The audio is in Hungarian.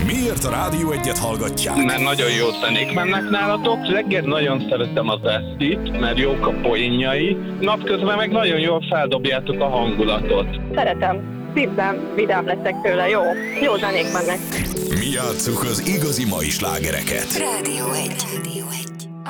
Miért a Rádió 1-et hallgatják? Mert nagyon jó zenék mennek nálatok. Reggel nagyon szeretem az Esztit, mert jók a poénjai. Napközben meg nagyon jól feldobjátok a hangulatot. Szeretem. Szívem, vidám leszek tőle, jó zenék mennek. Mi játsszuk az igazi mai slágereket. Rádió 1.